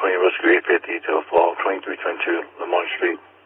20 Rescue 850 to fall 2322 Lamont Street.